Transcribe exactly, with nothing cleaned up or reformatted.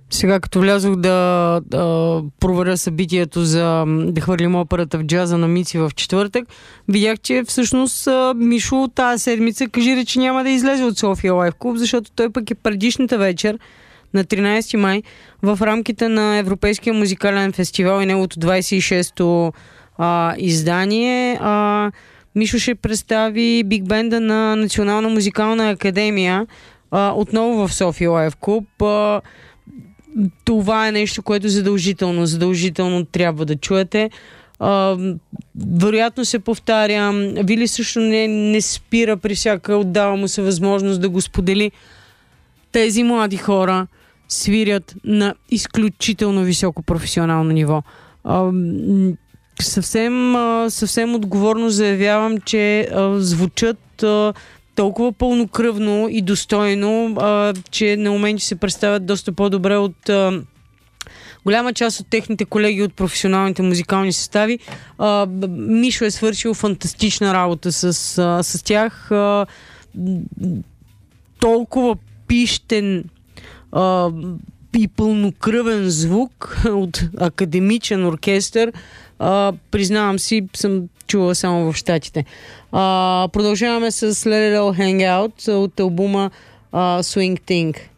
Сега като влязох да, да проверя събитието за да хвърлим операта в джаза на Мици в четвъртък, видях, че всъщност Мишо тази седмица кажи рече няма да излезе от София Лайф Клуб, защото той пък е предишната вечер на тринайсети май в рамките на Европейския музикален фестивал и неговото двайсет и шесто а, издание. А, Мишо ще представи биг бенда на Национална музикална академия а, отново в София Лайф Клуб. А, това е нещо, което задължително, задължително трябва да чуете. А, вероятно се повтаря. Вили също не, не спира при всяка, отдава му се възможност да го сподели. Тези млади хора свирят на изключително високо професионално ниво. А, съвсем, а, съвсем отговорно заявявам, че а, звучат а, толкова пълнокръвно и достойно, а, че на моменти се представят доста по-добре от а, голяма част от техните колеги от професионалните музикални състави. А, Мишо е свършил фантастична работа с, а, с тях. А, толкова пищен а, и пълнокръвен звук от академичен оркестър, а, признавам си, съм чула само в щатите. А, продължаваме с Let It All Hang Out от албума uh, Swing Thing.